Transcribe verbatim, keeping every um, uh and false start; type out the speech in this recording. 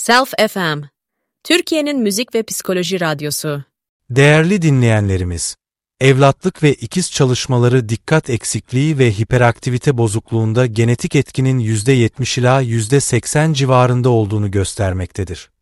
Self F M, Türkiye'nin müzik ve psikoloji radyosu. Değerli dinleyenlerimiz, evlatlık ve ikiz çalışmaları dikkat eksikliği ve hiperaktivite bozukluğunda genetik etkinin yüzde yetmiş ila yüzde seksen civarında olduğunu göstermektedir.